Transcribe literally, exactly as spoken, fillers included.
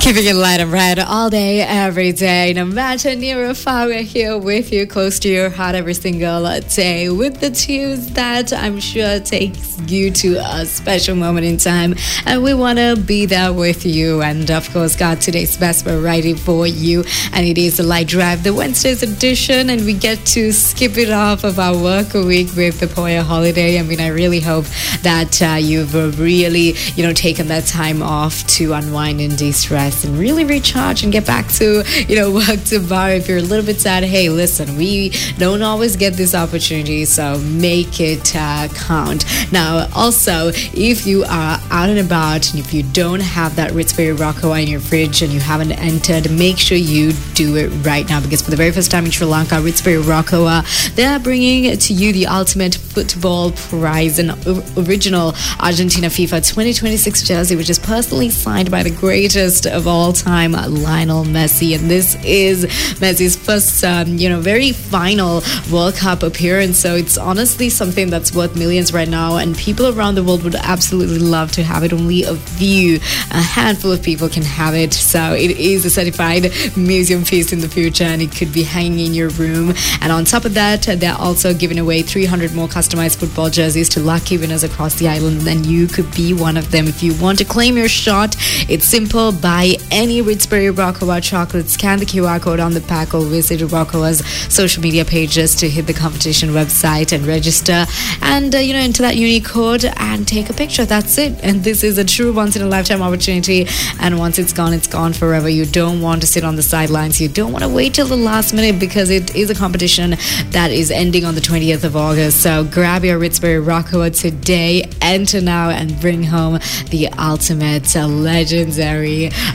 Keeping it light and red all day, every day, no matter near or far, we're here with you, close to your heart every single day, with the tunes that I'm sure takes you to a special moment in time, and we want to be there with you, and of course, got today's best variety for you, and it is the Light Drive, the Wednesday's edition, and we get to skip it off of our work week with the Poya holiday. I mean, I really hope that uh, you've uh, really, you know, taken that time off to unwind and de-stress and really recharge and get back to, you know, work tomorrow. If you're a little bit sad, hey, listen, we don't always get this opportunity, so make it uh, count. Now, also, if you are out and about and if you don't have that Ritz-Berry Rockoa in your fridge and you haven't entered, make sure you do it right now, because for the very first time in Sri Lanka, Ritz-Berry Rockoa, they're bringing to you the ultimate football prize, an original Argentina FIFA twenty twenty-six jersey, which is personally signed by the greatest of all time, Lionel Messi. And this is Messi's first, um, you know, very final World Cup appearance. So it's honestly something that's worth millions right now. And people around the world would absolutely love to have it. Only a few, a handful of people can have it. So it is a certified museum piece in the future, and it could be hanging in your room. And on top of that, they're also giving away three hundred more customized football jerseys to lucky winners across the island. And you could be one of them. If you want to claim your shot, it's simple. Buy any Ritz-Berry Rockoa chocolate, scan the Q R code on the pack, or visit Rockoa's social media pages to hit the competition website and register, and uh, you know, enter that unique code and take a picture. That's it. And this is a true once-in-a-lifetime opportunity, and once it's gone, it's gone forever. You don't want to sit on the sidelines. You don't want to wait till the last minute, because it is a competition that is ending on the twentieth of August. So grab your Ritz-Berry Rockoa today, enter now, and bring home the ultimate uh, legendary